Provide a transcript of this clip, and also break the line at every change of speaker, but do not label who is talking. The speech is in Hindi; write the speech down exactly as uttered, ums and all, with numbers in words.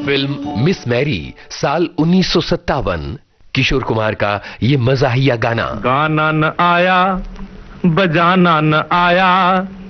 फिल्म मिस मैरी साल उन्नीस सौ सत्तावन, किशोर कुमार का ये मज़ाहिया गाना।
गाना न आया, बजाना न आया,